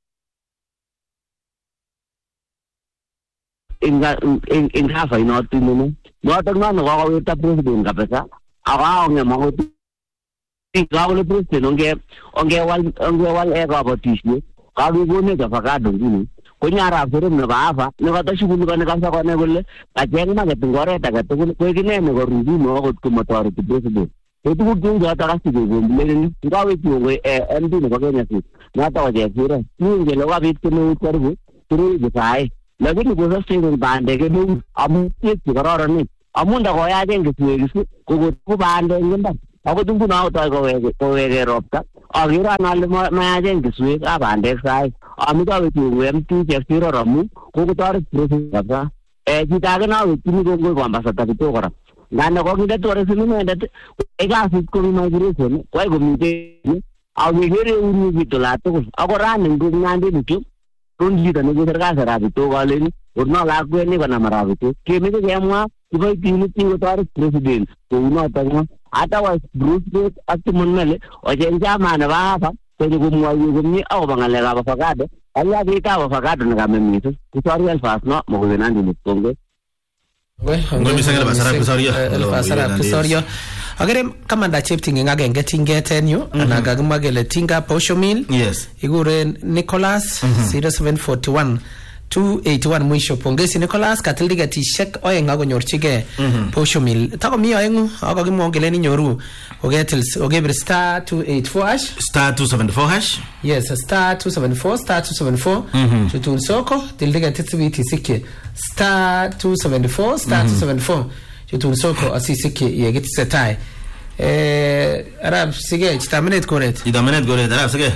Inga fa ino tinu no tengah no kau kita presiden kapasa awal nge mau ti kau le presiden onge wal batisni kau gune ka avocado ini ko nyara fere no bafa no kata shukulu kana kasa kone golle ajeng ma gatungore ta gatung ko gine no rundi no ko motor ti presiden itu kudu jata kasi go le kau itu MD no kanya si na ta waje fere ni ngelo wa bit no terbu turu bisai lakini kwa sasa hivi bande kedu amu tiki karara ni amu nda kwa yaje ngisiwe ko bande ngenda akot nguno akotoi koweke ropta akere ale mayachen keswek ab bandek sai amuche awekyi MT Chepsiror amu kokotoret president kabisa chito age nawekchini kongoi ko ambassador Kiptoo kora nganda kokinde tourism inendet kasit ko migration kwai komite awekere uni bitola tugul akorani ngundandi kityo rundito ne serikali rabito kaleni urno lakweni kona marabito kemeche kemwa kiboitinik kotoret president kounoto otherwise Bruce Atimon Mele ochen chamane ba hapa kwenye kumwaye komie akobo ngalekab avocado aya kitab avocado nekamemitu tutorial fast no mokuzenandi nikonge ngoi misengele basara pisorio agere kamanda cheptinging agenge tingeten yu ana kakimwa kele tinga posho mill yes iguren Nicholas 0741 281 mwisho. Pongezi Nicholas katil tiketishek oeng akonyorchige posho mill. Takomi oengu akakimwa kele ninyoru ogetil ogebir star 284 hash star 274 hash yes star 274 chutun soko til tiketit biti sikye star 274 chutun soko asisike yegit setai arab sige chitamenet koret arab sige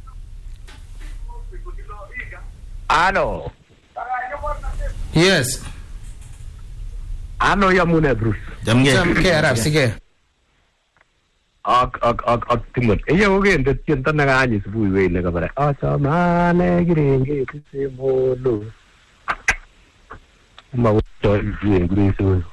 Ano yes ano yamune Bruce jamge arab sige ak timot ogende tiento nakanye subui wele kabara asamane kirenge kisemolo mawoto Bruce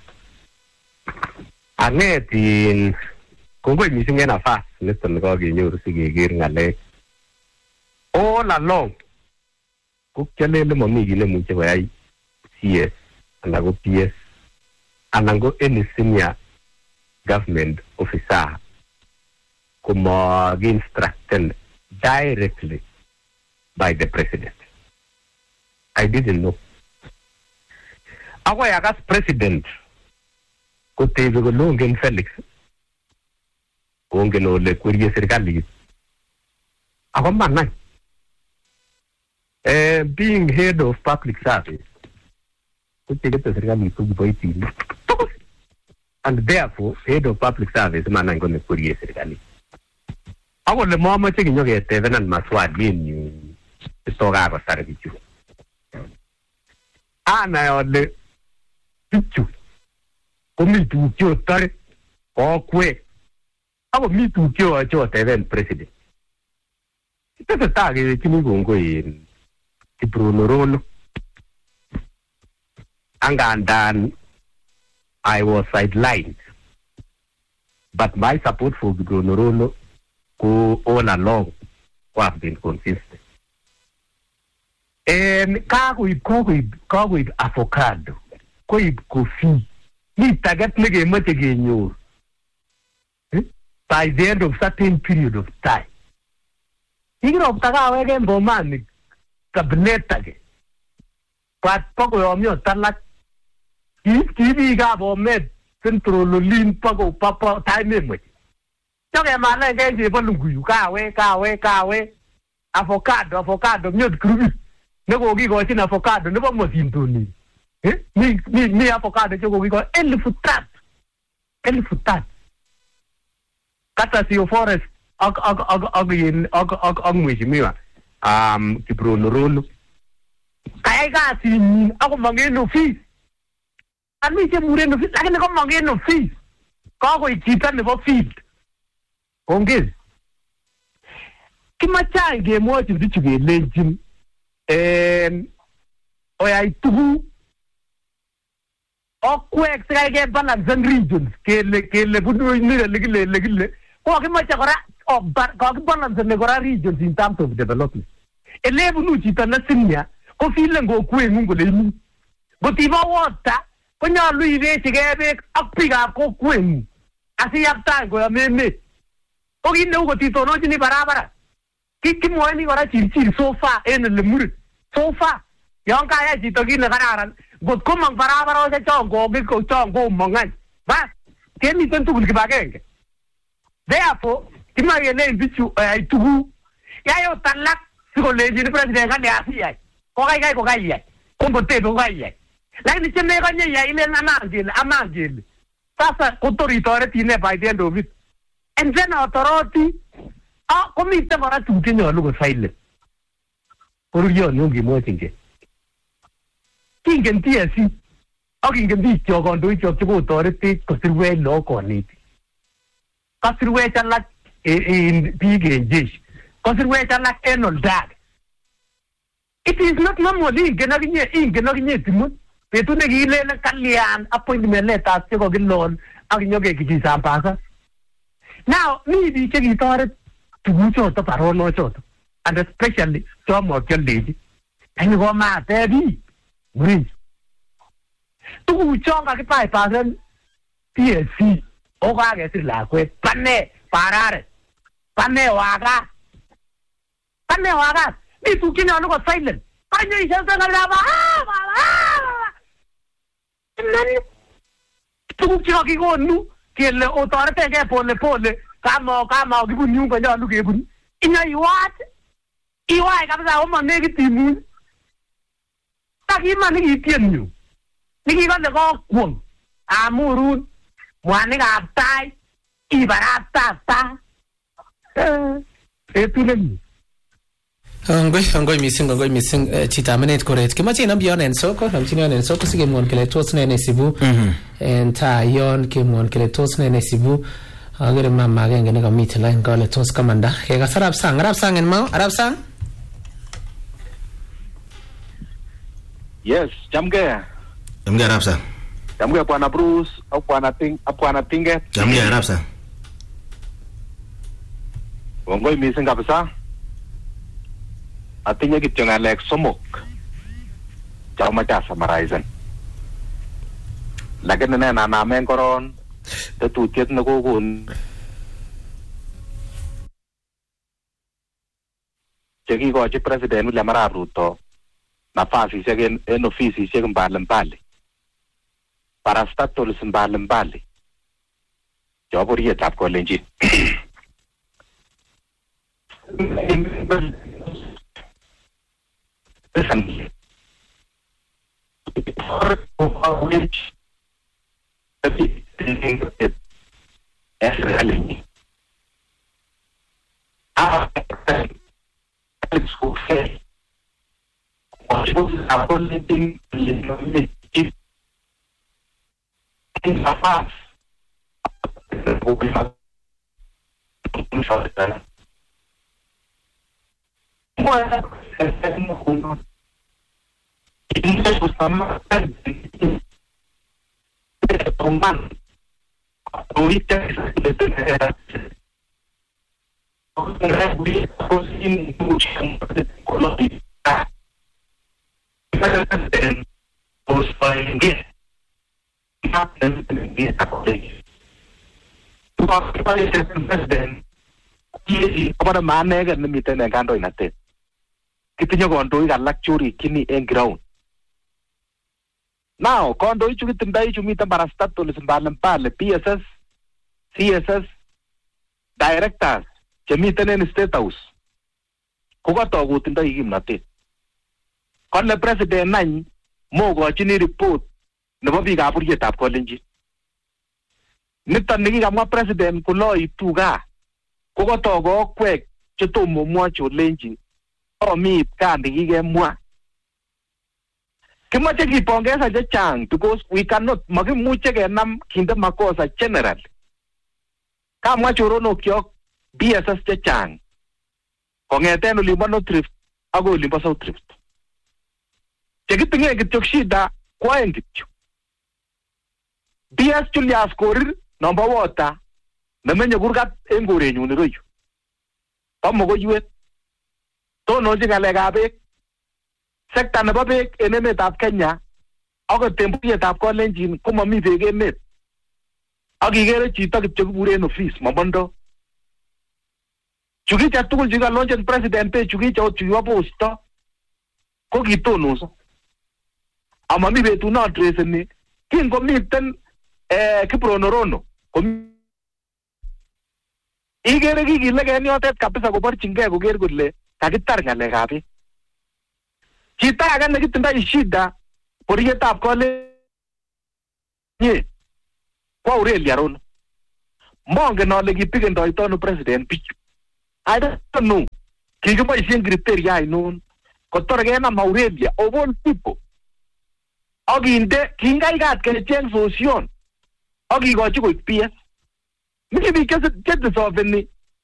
anetin kongoi mising en afas neston kakenyoru sikeker ngalek all along kukyalele mami kile muche koyai CS anan ko PS anan ko any senior government officer kuma instructed directly by the president. I didn't know. Akoy akas president kutebe ko longen Felix kongen ole kwerie serikali ako manai being head of public service kutebe serikali kujiboitini and therefore head of public service manai kone kwerie serikali ako le mama chekinyo ketebenan maswali yenyu istoka ko sarbichu ana ole pichu komi tukyo tare kokwe ako mi tukyo acho teben president tete tage kini gongo in Bruno Rolo angandan I was sidelined but my support for Bruno Rolo go all along have been consistent and kagoib avocado koib coffee ni target nige mate genyo by the end of certain period of time igro taga wege mbomani kabineta ge pat poko yomyo talak kibi ga bomet central lin poko papa time me choge mala ge je bolungu kawe avocado myot krubi nego gi go tin avocado nebo mosintoni ni avocado chogo gi go elfutat kata si forest ag mwishimiwa Bruno Rolo kaya ga si ako mangeno fees ami che mureno fees lakini ko mangeno fees ko ikita nebo field ongez kimachange mochi ndichuge lenjin oyai tugu okwek sike balance and regions kele budu ni legile ko kimacha kora ko balance ne kora regions in terms of development elebu nu chita na sinya ko file ngo kwengu ngo lemu gotiba water ko nyalu ibe sigebe akpiga ko kwengu asi yapta go ya meme o gine ugo tito no chini barabara kimwani kora chirchir sofa en lemur sofa yon kaya chito gine kararan got ko mang barabara o se chongo mangan bas kemi tugul kibagenge therefore kimagele bichu ay tugu yayo talak siko leji ni president kan ya siya ko kai ko tebe ko kai lakini cheme kanye ya ile amangile sasa kotoritore tine by the end of it and then authority komiten kora tuguk chenyolu ko silent bororioni ongimwochinge kingen TSC ak ingen biik chok kandoichok chekotoretech kosirwech lagok konetik kasirwech alak biik en jeshi kasirwech alak en oldage. It is not normal ingen akinye timon betut nekilele kalyan appointment letters chekokilon ak inyokekichisambasan. Now mi biik chekitoret tuguchoto baronochoto and especially chomokyoldechi lakini komatebi Murinyji tuguchon kakibypassen TSC o kakesir lakwet pane pararet pane wakat mi tuguk chenyolu ko silent tuguk chekakikonu kele otoretengei pole kama kibun yun konyolu kebun iwai kabisa omanekit imuny takiman nikitien yu nikikole kokwong amurun mwanikab tai ibarastata etulenyi. Ongoi missing chitamenet koret kimache nambion en soko namchinion en soko sikemwon kele tos ne nesibu en ta yon kemwon kele tos ne nesibu agere mama agenge nekamiten line kole tos kamanda kekas arap sang en mau arap sang. Yes, jamge arap sang. Jamge bwana Bruce au bwana Tinget. Jamge arap sang. Ongoi missing kabisa. Atinye kityo ngalek somok chamache summarizen lakini nanamen koron tetutiet nekokon chekikochi President William Arap Ruto nafasisiek en ofisisiek mbalimbali parastatals mbalimbali chebo bororietab Kalenjin. Listen. Para manega nimiten en kandoinatet. Kitinye kondoik alak chorikchini en ground. Now, kondoichu kitindoi chu miten parastatals mbalimbali, PSS, CSS, directors chemiten en State House. Kokotok kotindoi kimnatet. Kole president nany mokochini report nebo biikab bororietab Kalenjin. Niton nekikamwa president koloitu gaa kokotok kokwek chetomo mwochi olenji omi gaa nekikemwa. Kimache kipongeza chechang because we cannot makimuche kenam kinde makosa general. Kamwa choronokyo BSS chechang kongeten olimbo North Rift ako olimbo South Rift. Chekitinye kityo shida kwaeng kityo. BS Julius Korir number water nemenye kurgat en korenyun iroyu. Pamokoywet tonochi ngalekab beek. Sekta nebo beek en emetab Kenya ak tembuyetab Kalenjin komami beek emet. Ak ikere chito kityo kikuren office mamondo. Chukicha tugul chikalonchen president pe chukicha ot chukibo posto ko kitonoso. Amami betut no adresseni kingomiten Kipronorono ikere kikilegen yotet kabisa koborchingei koker kole kakitar ngalekab beek. Chito age nekitindoi shida bororietab Kalenjin kwa Aurelia Rono. mongen ale kipikendoito ano president bichu. I don't know. Kikiboisien criteria ainon kotor kenam Aurelia of all people. Akinde kingaikat kecheng sosion akikochi koik PS. Mimi biik chetisoveni